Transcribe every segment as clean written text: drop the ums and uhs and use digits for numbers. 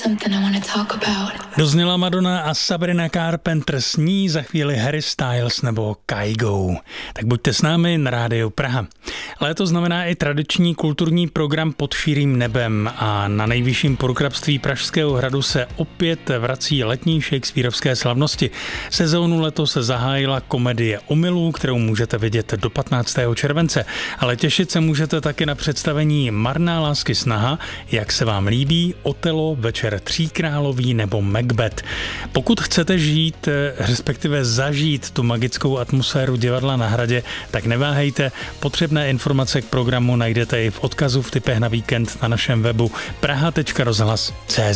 Dozněla Madonna a Sabrina Carpenter, s ní za chvíli Harry Styles nebo Kygo. Tak buďte s námi na Rádiu Praha. Léto znamená i tradiční kulturní program Pod širým nebem a na nejvyšším purkrabství Pražského hradu se opět vrací letní shakespearovské slavnosti. Sezónu letos zahájila komedie Omylů, kterou můžete vidět do 15. července, ale těšit se můžete taky na představení Marná lásky snaha, Jak se vám líbí, Otelo, Večer tří královí nebo Macbeth. Pokud chcete žít, respektive zažít tu magickou atmosféru divadla na hradě, tak neváhejte. Potřebné informace k programu najdete i v odkazu v tipech na víkend na našem webu praha.rozhlas.cz.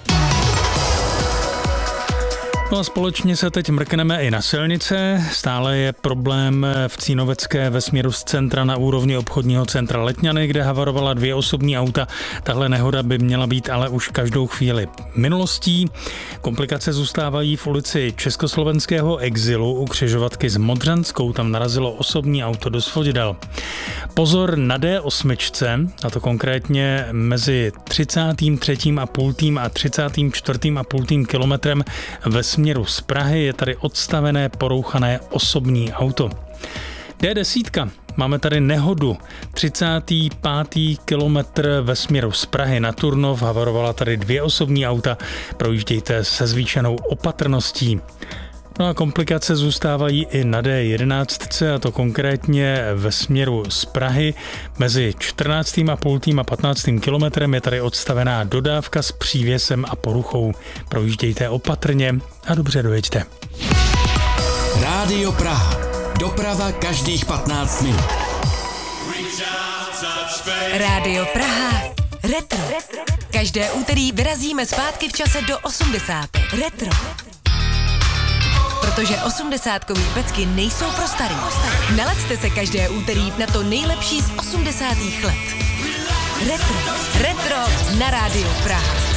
No a společně se teď mrkneme i na silnice. Stále je problém v Cínovecké ve směru z centra na úrovni obchodního centra Letňany, kde havarovala 2 osobní auta. Tahle nehoda by měla být ale už každou chvíli minulostí. Komplikace zůstávají v ulici Československého exilu u křižovatky s Modřanskou. Tam narazilo osobní auto do svodidel. Pozor na D8, a to konkrétně mezi 33,5. a 34,5. kilometrem ve směru z Prahy je tady odstavené porouchané osobní auto. D10. Máme tady nehodu. 35. kilometr ve směru z Prahy na Turnov. Havarovala tady 2 osobní auta. Projíždějte se zvýšenou opatrností. No a komplikace zůstávají i na D11, a to konkrétně ve směru z Prahy. Mezi 14,5. a 15. kilometrem je tady odstavená dodávka s přívěsem a poruchou. Projíždějte opatrně a dobře dojeďte. Rádio Praha. Doprava každých 15 minut. Rádio Praha. Retro. Každé úterý vyrazíme zpátky v čase do 80. Retro. Protože 80kový pecky nejsou pro starý. Nalaďte se každé úterý na to nejlepší z 80. let. Retro. Retro na Rádiu Praha.